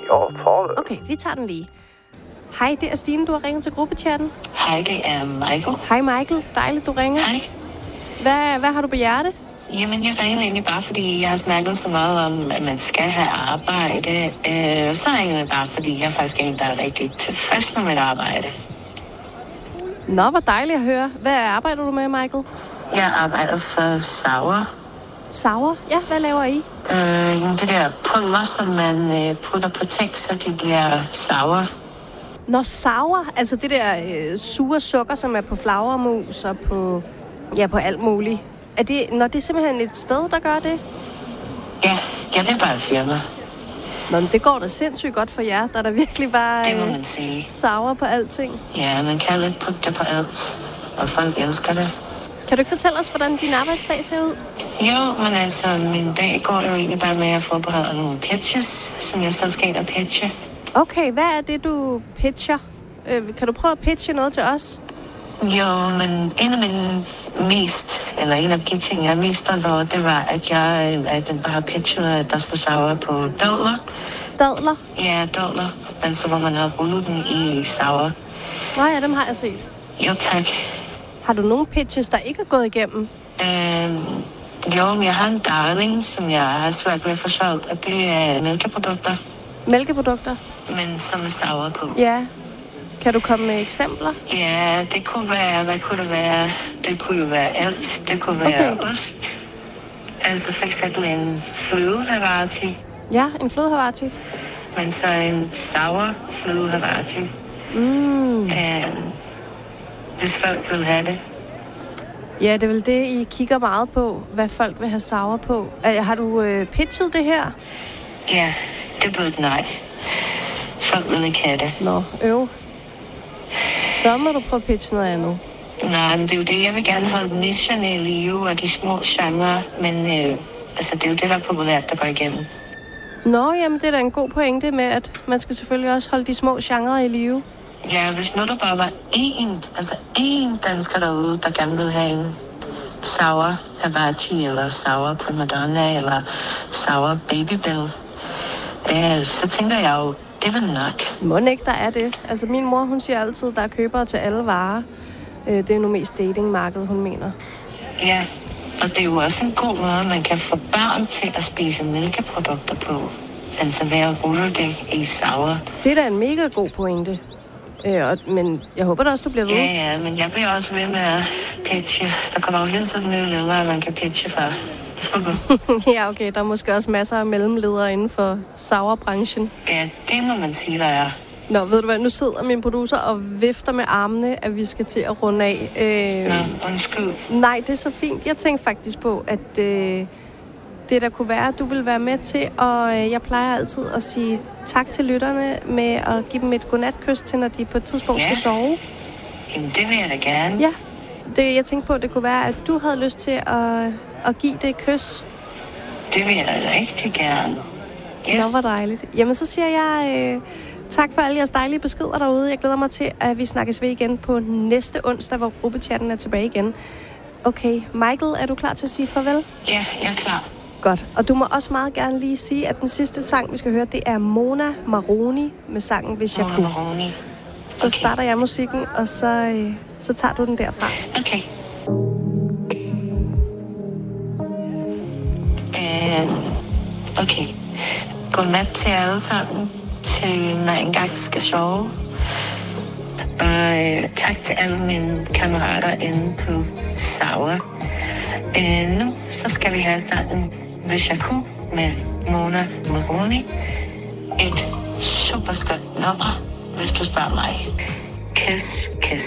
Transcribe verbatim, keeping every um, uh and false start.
Jo, tror det. Okay, vi tager den lige. Hej, det er Stine, du har ringet til gruppechatten. Hej, det er Michael. Hej Michael, dejligt du ringer. Hej. Hvad, hvad har du på hjerte? Jamen, jeg ringer egentlig bare, fordi jeg har snakket så meget om, at man skal have arbejde. Øh, så ringer jeg bare, fordi jeg er faktisk en, der er rigtig tilfreds med mit arbejde. Nå, hvor dejligt at høre. Hvad arbejder du med, Michael? Jeg arbejder for Sauer. Sauer? Ja, hvad laver I? Øh, det der pulver, som man øh, putter på ting, så de bliver sauer. Nå, sauer? Altså det der øh, sure sukker, som er på flagermus og på, ja, på alt muligt. Er det, når det er simpelthen et sted, der gør det? Ja, ja, det er bare et firma. Nå, men det går da sindssygt godt for jer. Der er der virkelig bare Det må man sige. sauer på alting. Ja, man kan lidt putte det på alt, og folk elsker det. Kan du ikke fortælle os, hvordan din arbejdsdag ser ud? Jo, men altså, min dag går jo egentlig bare med at forberede nogle pitches, som jeg så skal ind og pitche. Okay, hvad er det, du pitcher? Øh, kan du prøve at pitche noget til os? Jo, men en af mine mest, eller en af de ting, jeg er mest stolt over, det var, at jeg at den bare har pitchet, at der skulle sauer på dadler. Dadler? Ja, dadler. Altså, hvor man har rullet den i sauer. Nå ja, dem har jeg set. Jo, tak. Har du nogle pitches, der ikke er gået igennem? Øhm, jo, men jeg har en darling, som jeg har svært ved at få solgt, og det er mælkeprodukter. Mælkeprodukter? Men som er sauer på. Ja. Kan du komme med eksempler? Ja, det kunne være, hvad kunne det være? Det kunne jo være alt. Det kunne være Okay. ost. Altså for eksempel en flødehavarti. Ja, en flødehavarti. Men så en sour flødehavarti. Mm. Um, hvis folk vil have det. Ja, det er vel det, I kigger meget på, hvad folk vil have sauer på. Uh, har du øh, pitchet det her? Ja, det blev et nej. Folk vil ikke have det. Nå, øv. Så må du prøve at pitche noget andet. Nej, men det er jo det, jeg vil gerne holde nicherne i live og de små genrer. Men øh, altså, det er jo det, der er populært, der går igennem. Nå, jamen det er da en god pointe med, at man skal selvfølgelig også holde de små genrer i live. Ja, hvis nu der bare var én, altså én dansker derude, der gerne vil have en sour havarti, eller sour primadonna, eller sour babybell, øh, så tænker jeg jo, det vil nok. Må ikke, der er det. Altså min mor, hun siger altid, der er købere til alle varer. Øh, det er nu mest datingmarkedet, hun mener. Ja, og det er jo også en god måde, man kan få børn til at spise mælkeprodukter på. Altså ved at rulle det i sour. Det er da en mega god pointe. Øh, og, men jeg håber da også, du bliver ved. Ja, ja, men jeg bliver også ved med at pitche. Der kommer jo hele tiden nye ledere, man kan pitche for. Ja, okay. Der er måske også masser af mellemledere inden for sauerbranchen. Ja, det må man sige, der er. Nå, ved du hvad? Nu sidder min producer og vifter med armene, at vi skal til at runde af. Øh, Nå, undskyld. nej, det er så fint. Jeg tænkte faktisk på, at øh, det der kunne være, at du vil være med til, og øh, jeg plejer altid at sige tak til lytterne med at give dem et godnatkys til, når de på et tidspunkt Ja. skal sove. Jamen, det vil jeg da gerne. Ja, det, jeg tænkte på, at det kunne være, at du havde lyst til at, at give det et kys. Det vil jeg da rigtig gerne. Ja. Nå, hvor dejligt. Jamen, så siger jeg øh, tak for alle jeres dejlige beskeder derude. Jeg glæder mig til, at vi snakkes ved igen på næste onsdag, hvor gruppechatten er tilbage igen. Okay, Michael, er du klar til at sige farvel? Ja, jeg er klar. Godt. Og du må også meget gerne lige sige, at den sidste sang, vi skal høre, det er Mona Maroni med sangen Hvis jeg Mona kunne. Maroni. Så Okay. starter jeg musikken, og så, øh, så tager du den derfra. Okay. Øh, okay. Godnat til alle sammen, til når jeg engang skal sove. Og øh, tak til alle mine kammerater inde på Sauer. Øh, nu så skal vi have sangen Hvis jeg kunne med Mona Maroni. Et super skønt nummer, hvis du spørger mig. Kiss, kiss.